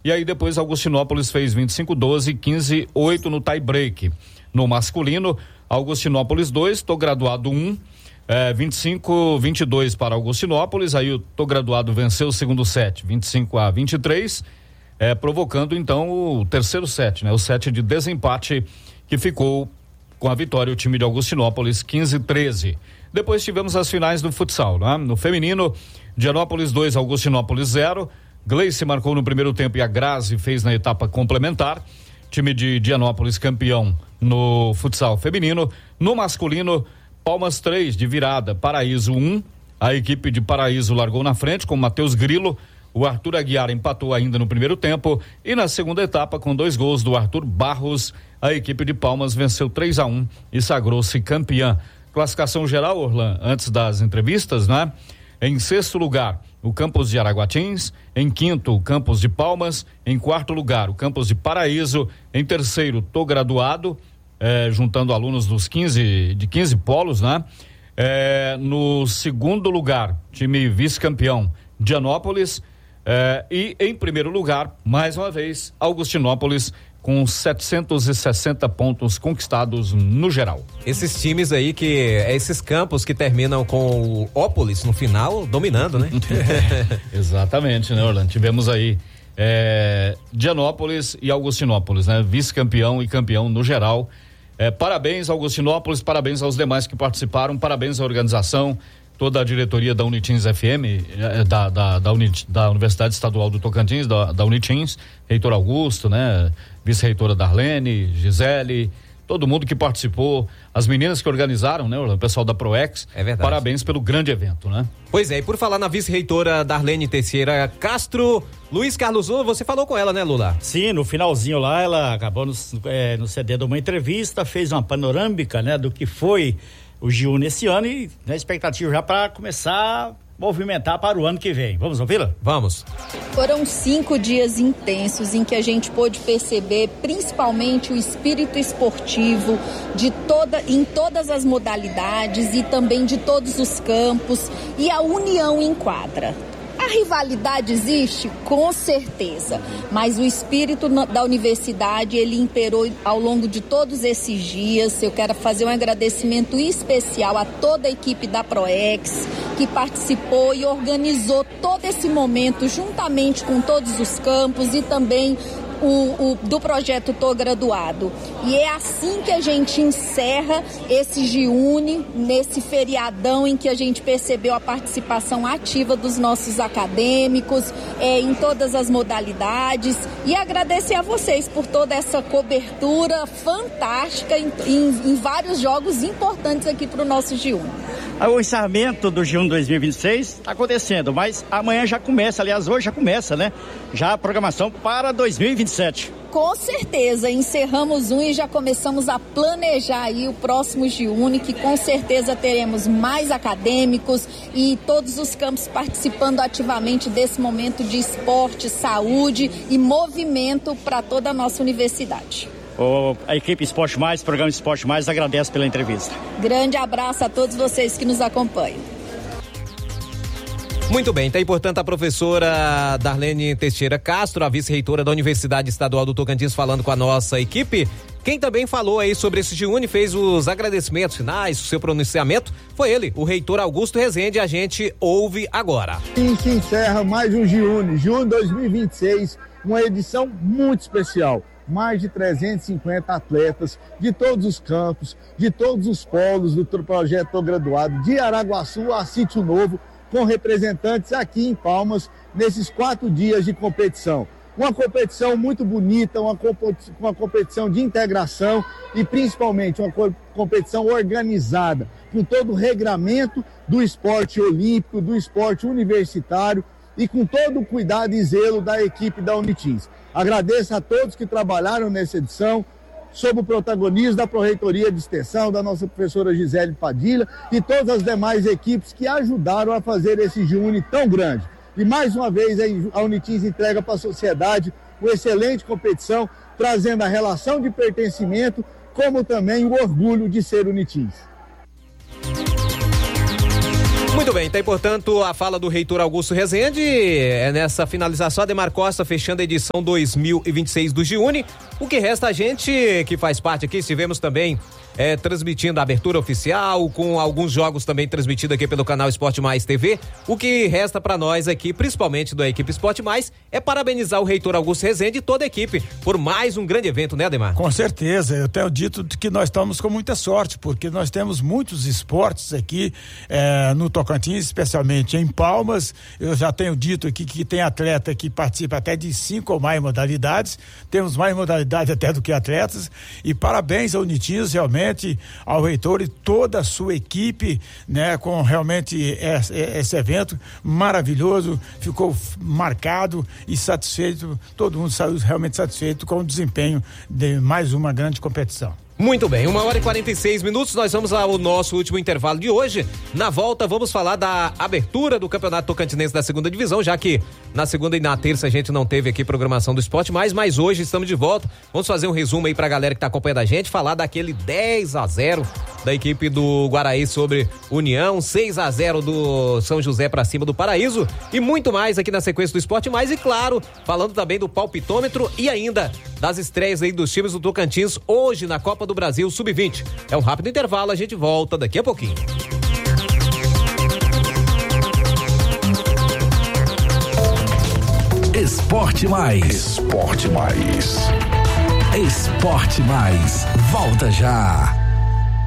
e aí depois Augustinópolis fez 25-12, 15-8 no tie break. No masculino, Augustinópolis 2, Tô Graduado 1, 25-22 para Augustinópolis, aí o Tô Graduado venceu o segundo set, 25-23, provocando então o terceiro set, né? O set de desempate que ficou com a vitória o time de Augustinópolis 15-13. Depois tivemos as finais do futsal, né? No feminino, Dianópolis 2, Augustinópolis 0, Gleice marcou no primeiro tempo e a Grazi fez na etapa complementar. Time de Dianópolis campeão no futsal feminino. No masculino, Palmas 3 de virada, Paraíso 1. A equipe de Paraíso largou na frente com Matheus Grilo. O Arthur Aguiar empatou ainda no primeiro tempo e na segunda etapa, com 2 gols do Arthur Barros, a equipe de Palmas venceu 3-1 e sagrou-se campeã. Classificação geral, Orlan, antes das entrevistas, né? Em sexto lugar, o campus de Araguatins. Em quinto, o campus de Palmas. Em quarto lugar, o campus de Paraíso. Em terceiro, Tô Graduado, juntando alunos de 15 polos, né? No segundo lugar, time vice-campeão, Dianópolis. E em primeiro lugar, mais uma vez, Augustinópolis, com 760 pontos conquistados no geral. Esses times aí esses campos que terminam com o Ópolis no final, dominando, né? Exatamente, né, Orlando? Tivemos aí Dianópolis e Augustinópolis, né? Vice-campeão e campeão no geral. Parabéns, Augustinópolis, parabéns aos demais que participaram, parabéns à organização, toda a diretoria da Unitins FM, da Universidade Estadual do Tocantins, da Unitins, reitor Augusto, né? Vice-reitora Darlene, Gisele, todo mundo que participou, as meninas que organizaram, né? O pessoal da Proex. É verdade. Parabéns pelo grande evento, né? Pois é, e por falar na vice-reitora Darlene Teixeira Castro, Luiz Carlos Lula, você falou com ela, né, Lula? Sim, no finalzinho lá, ela acabou nos cedendo uma entrevista, fez uma panorâmica, né, do que foi o G1 esse ano e na expectativa já para começar a movimentar para o ano que vem. Vamos ouvi-la? Vamos. Foram 5 dias intensos em que a gente pôde perceber principalmente o espírito esportivo em todas as modalidades e também de todos os campos e a união em quadra. A rivalidade existe? Com certeza, mas o espírito da universidade, ele imperou ao longo de todos esses dias. Eu quero fazer um agradecimento especial a toda a equipe da Proex, que participou e organizou todo esse momento juntamente com todos os campos e também do projeto Tô Graduado. E é assim que a gente encerra esse Giune, nesse feriadão em que a gente percebeu a participação ativa dos nossos acadêmicos em todas as modalidades, e agradecer a vocês por toda essa cobertura fantástica em vários jogos importantes aqui para o nosso Giune. O encerramento do G1 2026 está acontecendo, mas amanhã já começa, aliás, hoje já começa, né? Já a programação para 2027. Com certeza, encerramos e já começamos a planejar aí o próximo Giune, que com certeza teremos mais acadêmicos e todos os campos participando ativamente desse momento de esporte, saúde e movimento para toda a nossa universidade. A equipe Esporte Mais, programa Esporte Mais, agradece pela entrevista. Grande abraço a todos vocês que nos acompanham. Muito bem, tá aí, portanto, a professora Darlene Teixeira Castro, a vice-reitora da Universidade Estadual do Tocantins, falando com a nossa equipe. Quem também falou aí sobre esse Giune, fez os agradecimentos finais, o seu pronunciamento, foi ele, o reitor Augusto Rezende. A gente ouve agora. E se encerra mais um Giune 2026, uma edição muito especial. Mais de 350 atletas de todos os campos, de todos os polos do projeto Tô Graduado, de Araguaçu a Sítio Novo, com representantes aqui em Palmas, nesses 4 dias de competição. Uma competição muito bonita, uma competição de integração e principalmente uma competição organizada, com todo o regramento do esporte olímpico, do esporte universitário e com todo o cuidado e zelo da equipe da Unitins. Agradeço a todos que trabalharam nessa edição, sob o protagonismo da Pró-Reitoria de Extensão, da nossa professora Gisele Padilha e todas as demais equipes que ajudaram a fazer esse Giune tão grande. E mais uma vez a Unitins entrega para a sociedade uma excelente competição, trazendo a relação de pertencimento, como também o orgulho de ser Unitins. Muito bem, então, portanto, a fala do reitor Augusto Rezende é nessa finalização. Ademar Costa fechando a edição 2026 do GIUNE. O que resta a gente, que faz parte aqui, estivemos também transmitindo a abertura oficial, com alguns jogos também transmitidos aqui pelo canal Esporte Mais TV. O que resta para nós aqui, principalmente da equipe Esporte Mais, é parabenizar o reitor Augusto Rezende e toda a equipe por mais um grande evento, né, Ademar? Com certeza, eu tenho dito que nós estamos com muita sorte, porque nós temos muitos esportes aqui no Tocantins, especialmente em Palmas. Eu já tenho dito aqui que tem atleta que participa até de 5 ou mais modalidades, temos mais modalidades até do que atletas, e parabéns ao Nitinhos, realmente, ao reitor e toda a sua equipe, né, com realmente esse evento maravilhoso, ficou marcado e satisfeito, todo mundo saiu realmente satisfeito com o desempenho de mais uma grande competição. Muito bem, 1h46, nós vamos ao nosso último intervalo de hoje. Na volta vamos falar da abertura do Campeonato Tocantinense da segunda divisão, já que na segunda e na terça a gente não teve aqui programação do Esporte Mais, mas hoje estamos de volta. Vamos fazer um resumo aí pra galera que tá acompanhando a gente, falar daquele 10-0 da equipe do Guaraí sobre União, 6-0 do São José pra cima do Paraíso e muito mais aqui na sequência do Esporte Mais e, claro, falando também do palpitômetro e ainda das estreias aí dos times do Tocantins hoje na Copa do Brasil Sub-20. É um rápido intervalo, a gente volta daqui a pouquinho. Esporte Mais. Esporte Mais. Esporte Mais. Volta já.